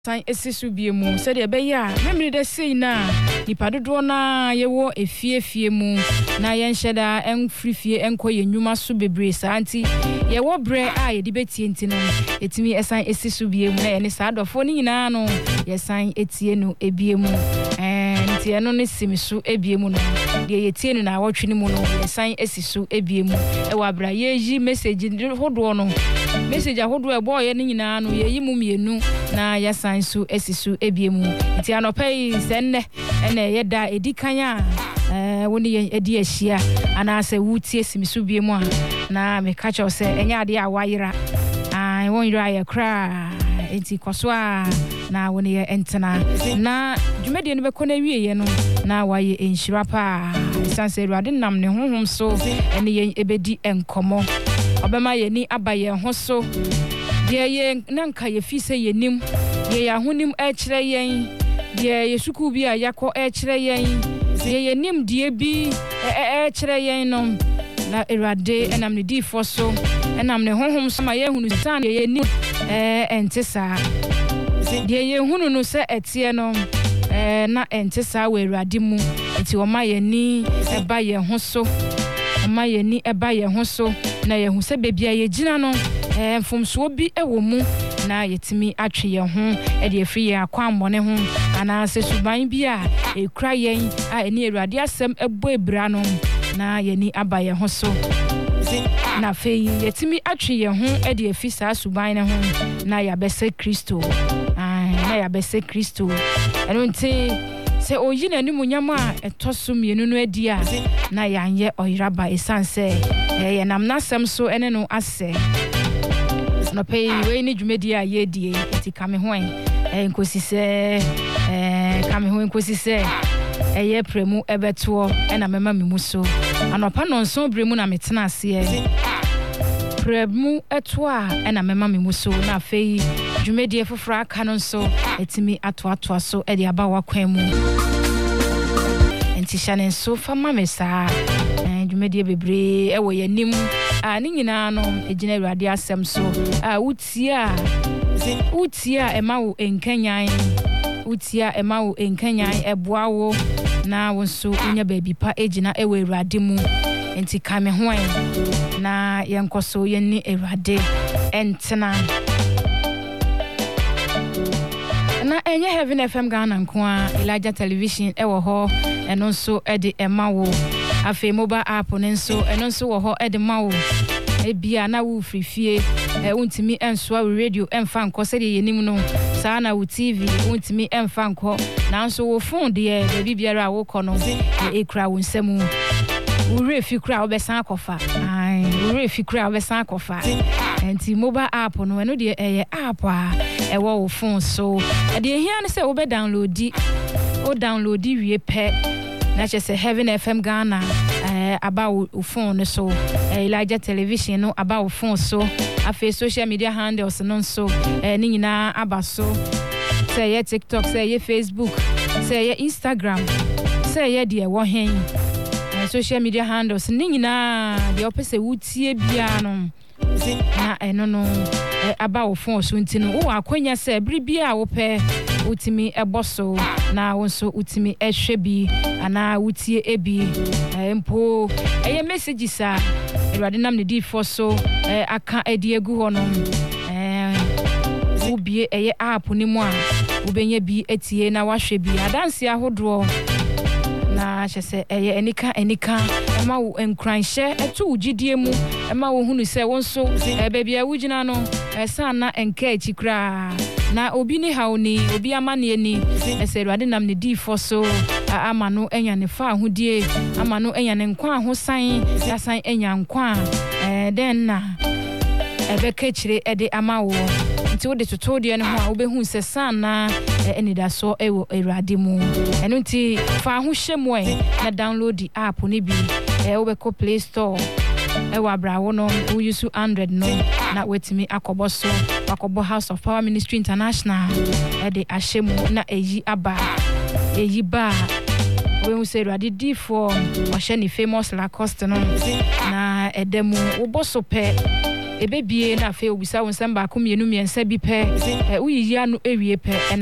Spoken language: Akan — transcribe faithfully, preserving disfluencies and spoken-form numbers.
San esisu biemu said ya beya memri de sei na nipa dodo na yewo efiefie mu na yenhyeda enfrifie enkoye nnwuma so bebre sa anti yewo bre a ye de betie ntino etimi esan esisu biemu na ye ne sa adofo ni nyina no yesan etie no ebiemu eh nti eno ne simisu ebiemu no de yetie no na awotwe mu no yesan esisu ebiemu e wa bra yeji message hodo no message ahodo e boy ye ni nyina no yeyi mu mienu na yasan su esisu ebiemu nti anopai senne ene yeda edikanya eh woni edi ahia ana se wutie simisu biemu a na me ka cho se enya ade a wayira ah won yira ya kra enti kwaswa na woni ye entena na dwumede no bekọ na wieye no na waye enhira pa sanse ruade nam ne honhom so ene ye ebedi enkomo obema ye ni abaye ho so de ye nanka ye fi se ye nim ye ya honim e kire yen de ye suku bi a yakọ e kire yen ye ye nim de bi e e kire yen no na erade enam ne di fo so enam ne honhom so ma ye hunu san ye nim eh entesa de ye hunu no se etie no eh na entesa we erade mu enti o ma ye ni e ba ye ho so o ma ye ni e ba ye ho so na ye hu se bebia ye gina no eh mfomso bi ewo mu na yetimi atwe ye ho e de afri ye akwammone ho ana se suban bi a ekura yen a eni erade asem ebo ebra no na ye ni abaye ho so na fei yetimi atwe ye ho e de afi sa suban ne ho na ya bese Kristo ai na ya bese Kristo eno nti se oyi na ni munyama etoso mienu no adi a na yanye oyiraba esanse ye nam nasem so ene no ase no pay we ni dwumedi a ye die eti kame ho en enkosi se eh kame ho enkosi se eye premu ebeto ena mema mimu so anopa no nso bremu na metena ase premu eto a ena mema mimu so na fei dwumedi foforo aka no nso etimi ato ato so e de aba wakwan mu enti shane so fama mesa eh dwumedi bebre e wo yanim a ni nyina no ejina Awurade asem so a utia utia ema wo enkanyan utia ema wo enkanyan eboa wo na wo so unya baabi pa ejina ewe Awurade mu enti kame ho na yenkoso yenni Awurade entena na enye Heaven F M Ghana nkoa Elijah Television ewo ho eno so ede ema wo afi mobile app nenso eno nso wo ho ede ma wo ebia na wo frifie e untimi enso a radio emfa nko se de yenim no saa na wo T V untimi emfa nko na nso wo phone de e bibiara wo kọ no e kra wo nsemu wo refi kra wo besan akofa ai wo refi kra wo besan akofa enti mobile app no eno de eye app a e wo phone so e de hia ne se wo be downloadi o downloadi wie pe na chese Heaven F M Ghana eh about phone so eh, Elijah Television no about phone so afi social media handles no so eh ni nyina aba so say ye TikTok say ye Facebook say ye Instagram say ye de wo hen eh, social media handles ni nyina de opese wutie bia no na eno no eh, about phone so ntino wo akwanya say bribia wo pe utimi eboso na wonso utimi ehwe bi ana utie ebi empo eye messages a Awurade nam ne di fo so aka edi egu ho no eh ubie eye app ni mu a ubenye bi etie na wahwe bi adanse ahodo na hyese eye enika enika ema wo enkranhye eto ugidie mu ema wo hunu se wonso bebia wugina no esa na enka echikra na obi ni hauni obi amane ni ese Awurade nam ne di fo so ama no enya ne fa ahodie ama no enya ne nkwa ahosan yasan enya nkwa eh den na ebeka kire ede ama wo nti wo de toto de ne ho a wo behu se sana enida so ewo Awurade mu eno nti fa ho hyemu e na download the app ni bi e wo be ko Play Store e wa bra wo no wo use one hundred no na wetimi akobo so akobo House of Power Ministry International e de ahyemu na eyi aba eyi ba we say Awurade di for wahye ni famous Lacoste no na edemu wo boso pe ebebie na afa obisa wo nsɛm baako mmienu mmiɛnsa bi pɛ uyiyi anu ewie pɛ